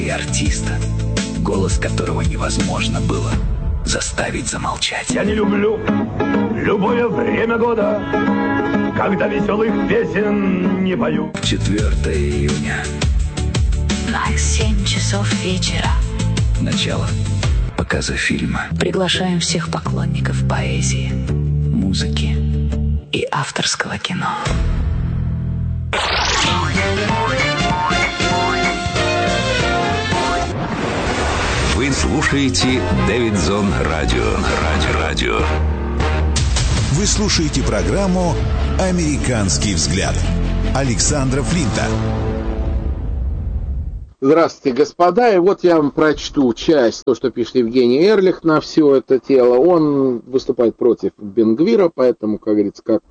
и артиста, голос которого невозможно было заставить замолчать. Я не люблю любое время года, когда веселых песен не пою. 4 июня. На 7 часов вечера. Начало показа фильма. Приглашаем всех поклонников поэзии, музыки и авторского кино. Вы слушаете Дэвидзон Радио. Вы слушаете программу «Американский взгляд» Александра Флинта. Здравствуйте, господа. И вот я вам прочту часть, то, что пишет Евгений Эрлих на все это тело. Он выступает против Бен-Гвира, поэтому, как говорится, как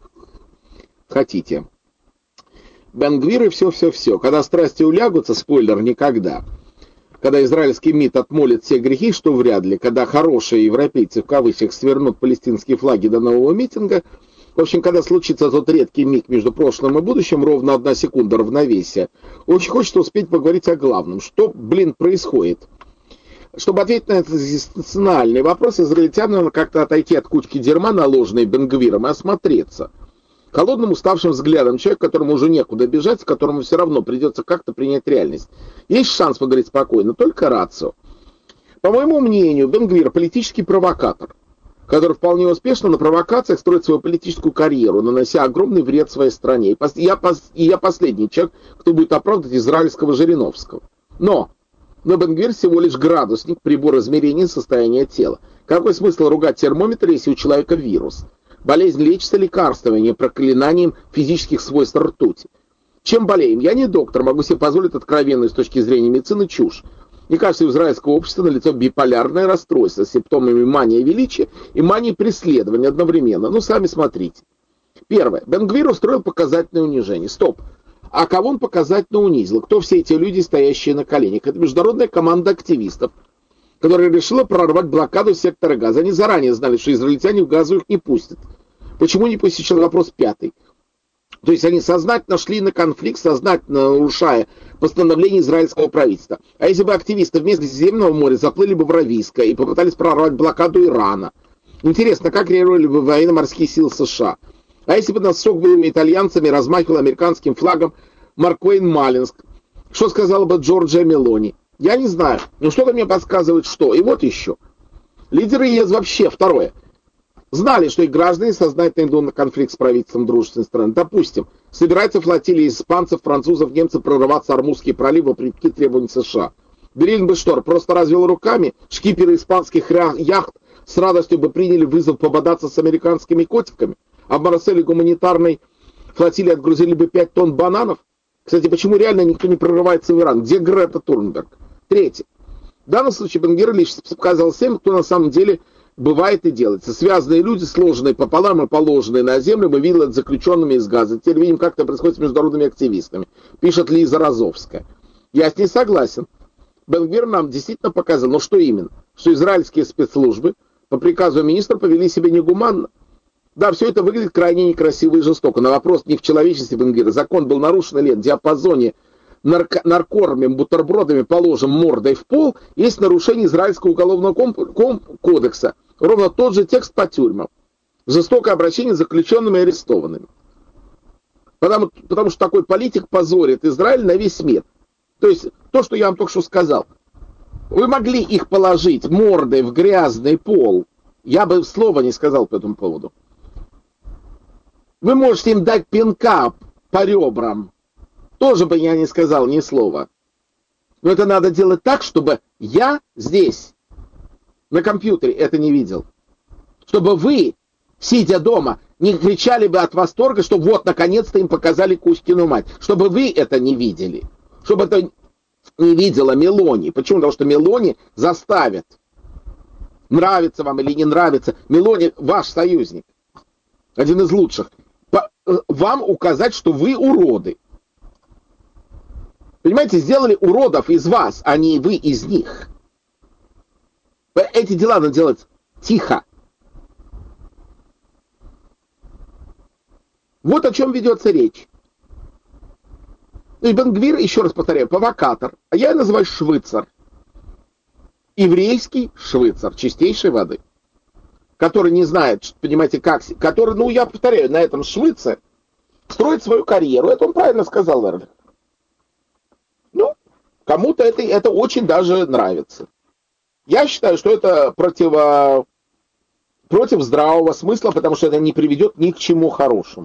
хотите. Бен-Гвир и все. Когда страсти улягутся, спойлер, никогда. Когда израильский МИД отмолит все грехи, что вряд ли, когда хорошие европейцы в кавычках свернут палестинские флаги до нового митинга, в общем, когда случится тот редкий миг между прошлым и будущим, ровно 1 секунда равновесия, очень хочется успеть поговорить о главном. Что, происходит? Чтобы ответить на этот экзистенциальный вопрос, израильтянам надо как-то отойти от кучки дерьма, наложенной Бен-Гвиром, и осмотреться. Холодным, уставшим взглядом человека, которому уже некуда бежать, которому все равно придется как-то принять реальность. Есть шанс поговорить спокойно, только рацио. По моему мнению, Бен-Гвир политический провокатор, который вполне успешно на провокациях строит свою политическую карьеру, нанося огромный вред своей стране. И я последний человек, кто будет оправдывать израильского Жириновского. Но Бен-Гвир всего лишь градусник, прибор измерения состояния тела. Какой смысл ругать термометр, если у человека вирус? Болезнь лечится лекарствованием, проклинанием физических свойств ртути. Чем болеем? Я не доктор, могу себе позволить откровенную с точки зрения медицины чушь. Мне кажется, у израильского общества налицо биполярное расстройство с симптомами мании величия и мании преследования одновременно. Ну, сами смотрите. Первое. Бен-Гвир устроил показательное унижение. Стоп. А кого он показательно унизил? Кто все эти люди, стоящие на коленях? Это международная команда активистов, которая решила прорвать блокаду сектора Газа. Они заранее знали, что израильтяне в Газу их не пустят. Почему не пустят? Сейчас вопрос 5. То есть они сознательно шли на конфликт, сознательно нарушая постановление израильского правительства. А если бы активисты вместо Средиземного моря заплыли бы в Аравийское и попытались прорвать блокаду Ирана? Интересно, как реагировали бы военно-морские силы США? А если бы нас согбылыми итальянцами размахивал американским флагом Марквейн Маллинск? Что сказала бы Джорджия Мелони? Я не знаю, но что-то мне подсказывает, что. И вот еще. Лидеры ЕС вообще, второе, знали, что их граждане сознательно идут на конфликт с правительством дружественной страны. Допустим, собирается флотилия испанцев, французов, немцев прорываться Ормузский пролив вопреки требованиям США. Берлин бы что, просто развел руками? Шкиперы испанских яхт с радостью бы приняли вызов пободаться с американскими котиками? А в Марселе гуманитарной флотилии отгрузили бы 5 тонн бананов? Кстати, почему реально никто не прорывается в Иран? Где Грета Турнберг? Третье. В данном случае Бен-Гвир лишь показал всем, кто на самом деле бывает и делается. Связанные люди, сложенные пополам и положенные на землю, мы видели это заключенными из Газа. Теперь видим, как это происходит с международными активистами. Пишет Лиза Розовская. Я с ней согласен. Бен-Гвир нам действительно показал, но что именно? Что израильские спецслужбы по приказу министра повели себя негуманно. Да, все это выглядит крайне некрасиво и жестоко. На вопрос не в человечности Бен-Гвира. Закон был нарушен или в диапазоне наркормим, бутербродами положим мордой в пол, есть нарушение израильского уголовного кодекса. Ровно тот же текст по тюрьмам. Жестокое обращение с заключенными и арестованными. Потому что такой политик позорит Израиль на весь мир. То есть, то, что я вам только что сказал. Вы могли их положить мордой в грязный пол. Я бы слова не сказал по этому поводу. Вы можете им дать пинка по ребрам. Тоже бы я не сказал ни слова. Но это надо делать так, чтобы я здесь, на компьютере, это не видел. Чтобы вы, сидя дома, не кричали бы от восторга, что вот, наконец-то им показали Кузькину мать. Чтобы вы это не видели. Чтобы это не видела Мелони. Почему? Потому что Мелони заставит. Нравится вам или не нравится. Мелони ваш союзник. Один из лучших. Вам указать, что вы уроды. Понимаете, сделали уродов из вас, а не вы из них. Эти дела надо делать тихо. Вот о чем ведется речь. Ну и Бен-Гвир, еще раз повторяю, провокатор, а я его называю швыцар. Еврейский швыцар чистейшей воды, который не знает, понимаете, как, который, ну я повторяю, на этом швыце строит свою карьеру. Это он правильно сказал, Эрлих. Ну, кому-то это очень даже нравится. Я считаю, что это против здравого смысла, потому что это не приведет ни к чему хорошему.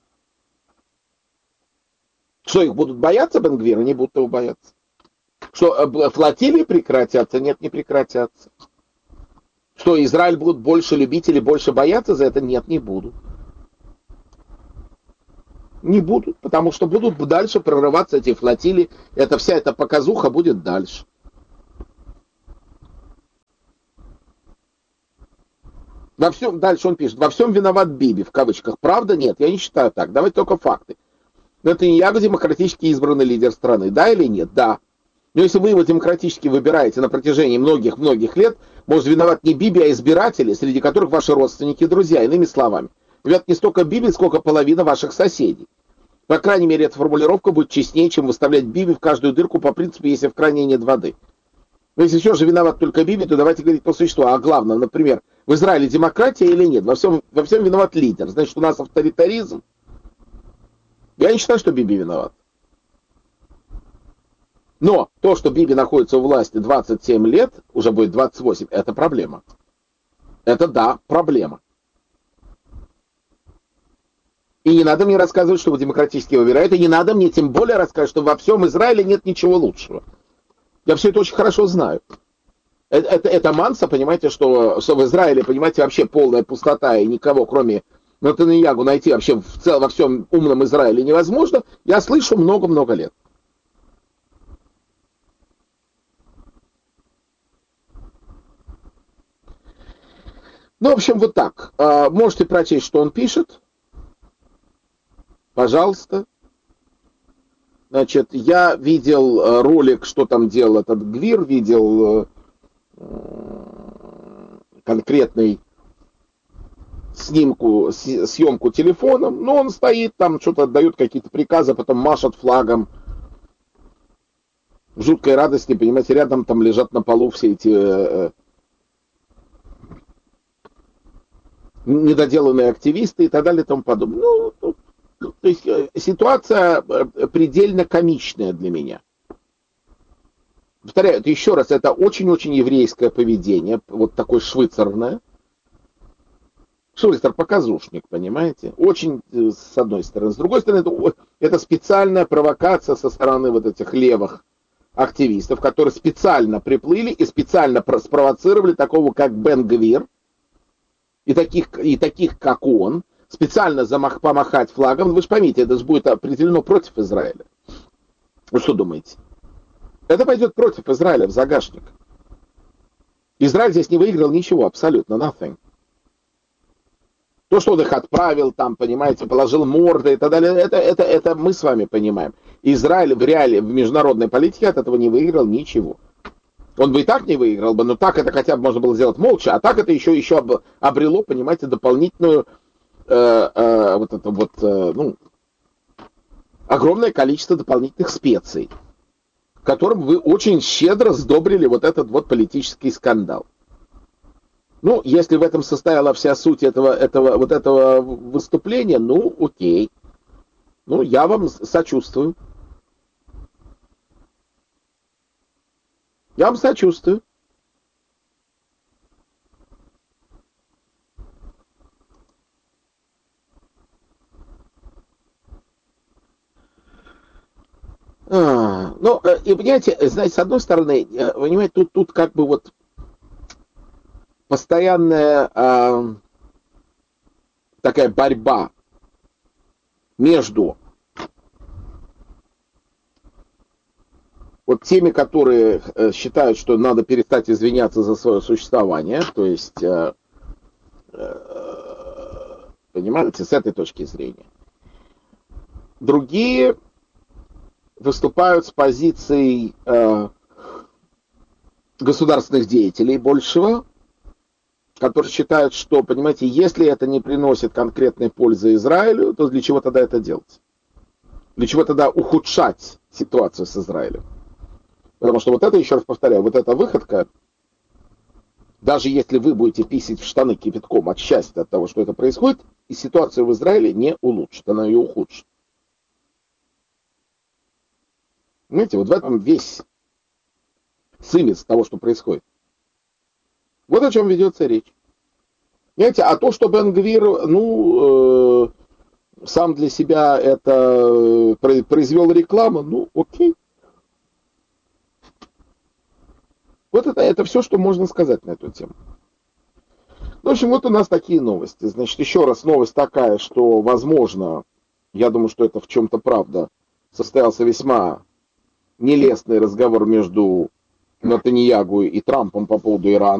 Что, их будут бояться Бен-Гвира? Не будут его бояться. Что, флотилии прекратятся? Нет, не прекратятся. Что, Израиль будут больше любить или больше бояться за это? Нет, не будут. Не будут, потому что будут дальше прорываться эти флотилии. Вся эта показуха будет дальше. Дальше он пишет, во всем виноват Биби, в кавычках. Правда? Нет, я не считаю так. Давайте только факты. Нетаньяху демократически избранный лидер страны. Да или нет? Да. Но если вы его демократически выбираете на протяжении многих-многих лет, может виноват не Биби, а избиратели, среди которых ваши родственники и друзья. Иными словами, виноват не столько Биби, сколько половина ваших соседей. По крайней мере, эта формулировка будет честнее, чем выставлять Биби в каждую дырку по принципу, если в кране нет воды. Но если все же виноват только Биби, то давайте говорить по существу. А главное, например, в Израиле демократия или нет? Во всем виноват лидер. Значит, у нас авторитаризм. Я не считаю, что Биби виноват. Но то, что Биби находится у власти 27 лет, уже будет 28, это проблема. Это да, проблема. И не надо мне рассказывать, что вы демократически выбираете, и не надо мне тем более рассказывать, что во всем Израиле нет ничего лучшего. Я все это очень хорошо знаю. Это манса, понимаете, что в Израиле, понимаете, вообще полная пустота, и никого, кроме Нетаньяху, найти вообще во всем умном Израиле невозможно, я слышу много-много лет. Ну, в общем, вот так. Можете прочесть, что он пишет. Пожалуйста. Значит, я видел ролик, что там делал этот Гвир, видел конкретный съемку телефоном. Ну, он стоит там, что-то отдает какие-то приказы, потом машет флагом. В жуткой радости, понимаете, рядом там лежат на полу все эти недоделанные активисты и так далее и тому подобное. Ну, то есть ситуация предельно комичная для меня. Повторяю, это еще раз, это очень-очень еврейское поведение, вот такое швыцарное. Швыцар показушник, понимаете? Очень, с одной стороны. С другой стороны, это специальная провокация со стороны вот этих левых активистов, которые специально приплыли и специально спровоцировали такого, как Бен-Гвир, и таких, как он, специально помахать флагом. Вы же поймите, это же будет определено против Израиля. Вы что думаете? Это пойдет против Израиля в загашник. Израиль здесь не выиграл ничего, абсолютно, nothing. То, что он их отправил, там, понимаете, положил морды и так далее, это мы с вами понимаем. Израиль в международной политике от этого не выиграл ничего. Он бы и так не выиграл бы, но так это хотя бы можно было сделать молча, а так это еще обрело, понимаете, дополнительную огромное количество дополнительных специй, которым вы очень щедро сдобрили вот этот вот политический скандал. Ну, если в этом состояла вся суть этого выступления, ну, окей. Ну, я вам сочувствую. Я вам сочувствую. Ну, и понимаете, знаете, с одной стороны, понимаете, тут как бы вот постоянная такая борьба между вот теми, которые считают, что надо перестать извиняться за свое существование, то есть, понимаете, с этой точки зрения. Другие выступают с позицией государственных деятелей большего, которые считают, что, понимаете, если это не приносит конкретной пользы Израилю, то для чего тогда это делать? Для чего тогда ухудшать ситуацию с Израилем. Потому что вот это, еще раз повторяю, вот эта выходка, даже если вы будете писать в штаны кипятком от счастья от того, что это происходит, и ситуацию в Израиле не улучшит, она ее ухудшит. Понимаете, вот в этом весь смысл того, что происходит. Вот о чем ведется речь. Понимаете, а то, что Бен-Гвир, сам для себя это произвел рекламу, окей. Вот это все, что можно сказать на эту тему. В общем, вот у нас такие новости. Значит, еще раз новость такая, что, возможно, я думаю, что это в чем-то правда, состоялся весьма нелестный разговор между Нетаньягу и Трампом по поводу Ирана.